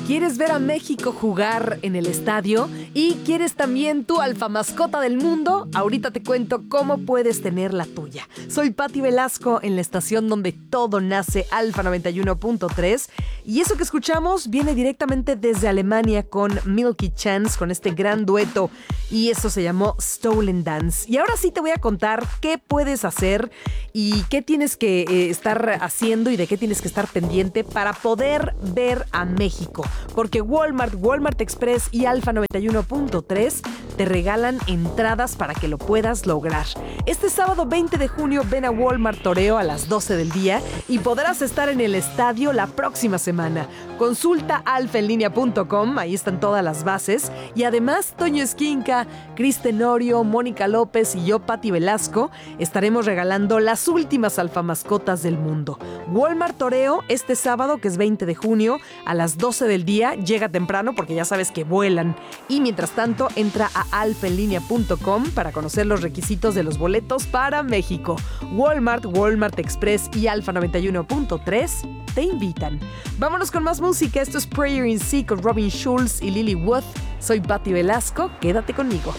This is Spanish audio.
¿Quieres ver a México jugar en el estadio? ¿Y quieres también tu alfa mascota del mundo? Ahorita te cuento cómo puedes tener la tuya. Soy Patti Velasco en la estación donde todo nace, Alfa 91.3. Y eso que escuchamos viene directamente desde Alemania con Milky Chance, con este gran dueto. Y eso se llamó Stolen Dance. Y ahora sí te voy a contar qué puedes hacer y qué tienes que estar haciendo y de qué tienes que estar pendiente para poder ver a México. Porque Walmart Express y Alfa 91.3 te regalan entradas para que lo puedas lograr. Este sábado 20 de junio ven a Walmart Toreo a las 12 del día y podrás estar en el estadio la próxima semana. Consulta alfaenlinea.com, ahí están todas las bases. Y además, Toño Esquinca, Cris Tenorio, Mónica López y yo, Patti Velasco, estaremos regalando las últimas alfa mascotas del mundo. Walmart Toreo este sábado, que es 20 de junio, a las 12 del día. Llega temprano porque ya sabes que vuelan. Y mientras tanto, entra a alfaenlinea.com para conocer los requisitos de los boletos para México. Walmart Express y Alfa 91.3 te invitan. Vámonos con más música. Esto es Prayer in Sea con Robin Schulz y Lily Wood. Soy Patti Velasco. Quédate conmigo.